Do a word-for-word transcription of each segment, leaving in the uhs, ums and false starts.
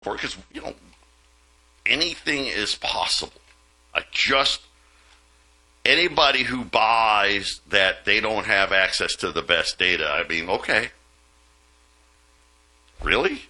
for it because, you know, anything is possible. I just, anybody who buys that they don't have access to the best data, I mean, okay. Really?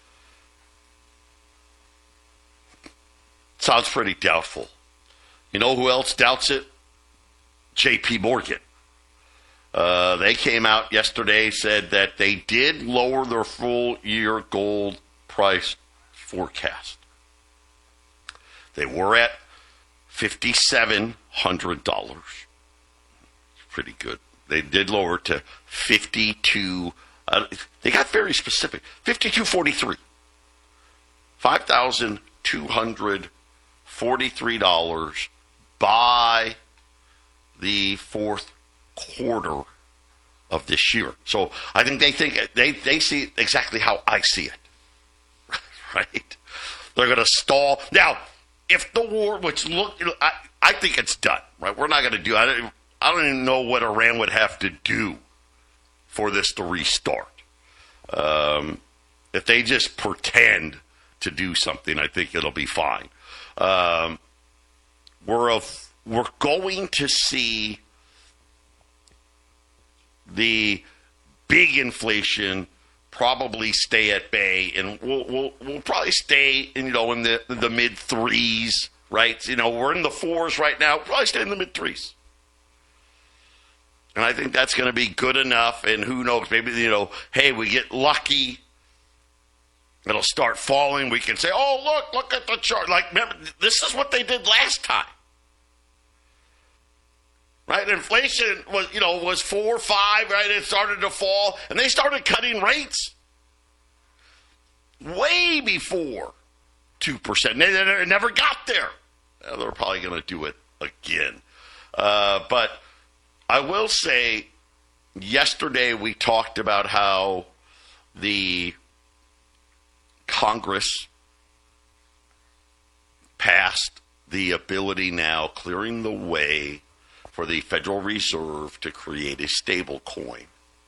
Sounds pretty doubtful. You know who else doubts it? J P Morgan. Uh, they came out yesterday, said that they did lower their full year gold price forecast. They were at five thousand seven hundred dollars. Pretty good. They did lower it to fifty-two. Uh, they got very specific. fifty-two forty-three. five thousand two hundred forty-three dollars by the fourth quarter of this year. So I think they think they, they see it exactly how I see it. Right? They're going to stall. Now, if the war, which look, I, I think it's done, right? We're not going to do, I don't, I don't even know what Iran would have to do for this to restart. Um, if they just pretend to do something, I think it'll be fine. Um, we're, a, we're going to see the big inflation probably stay at bay, and we'll we'll, we'll probably stay in, you know, in the the mid threes, right? You know, we're in the fours right now. We'll probably stay in the mid threes, and I think that's going to be good enough. And who knows? Maybe, you know, hey, we get lucky. It'll start falling. We can say, oh, look, look at the chart. Like, remember, this is what they did last time. Right, inflation was, you know, was four or five, right? It started to fall, and they started cutting rates way before two percent. They, they never got there. Well, they're probably going to do it again. Uh, but I will say, yesterday we talked about how the Congress passed the ability now, clearing the way for the Federal Reserve to create a stable coin.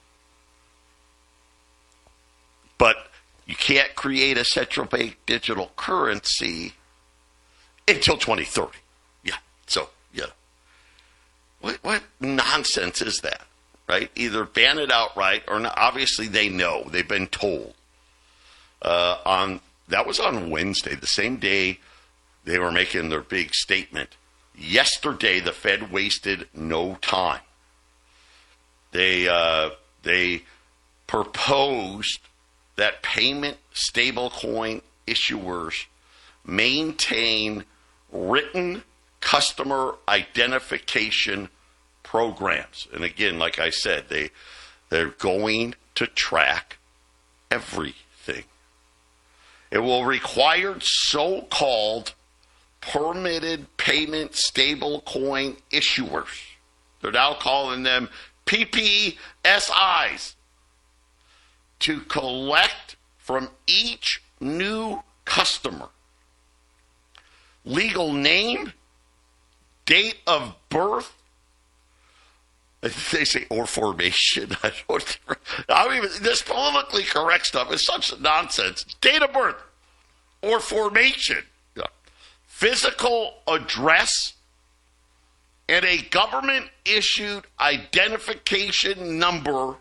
But you can't create a central bank digital currency until twenty thirty. Yeah, so, yeah. What, what nonsense is that, right? Either ban it outright or not. Obviously they know. They've been told. Uh, on that was on Wednesday, the same day they were making their big statement. Yesterday, the Fed wasted no time. They uh, they proposed that payment stablecoin issuers maintain written customer identification programs. And again, like I said, they they're going to track everything. It will require so-called permitted payment stablecoin issuers. They're now calling them P P S Is to collect from each new customer legal name, date of birth, they say, or formation. I don't, I don't even, this politically correct stuff is such nonsense. Date of birth or formation. Physical address, and a government-issued identification number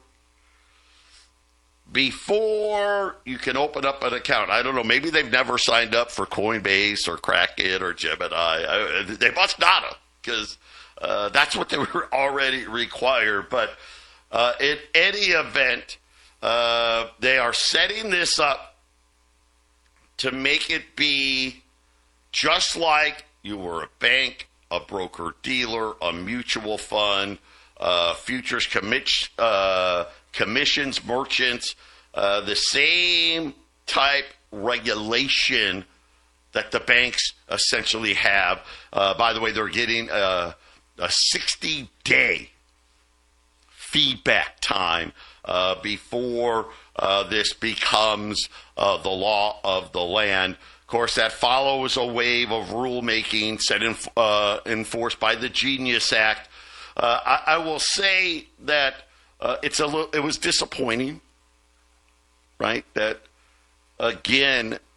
before you can open up an account. I don't know. Maybe they've never signed up for Coinbase or Kraken or Gemini. I, they must not have, because uh, that's what they were already required. But uh, in any event, uh, they are setting this up to make it be just like you were a bank, a broker-dealer, a mutual fund, uh, futures commis- uh, commissions, merchants, uh, the same type regulation that the banks essentially have. Uh, by the way, they're getting a, a sixty-day feedback time uh, before uh, this becomes uh, the law of the land. Of course, that follows a wave of rulemaking set in, uh, enforced by the Genius Act. Uh, I, I will say that uh, it's a little, it was disappointing, right? That, again,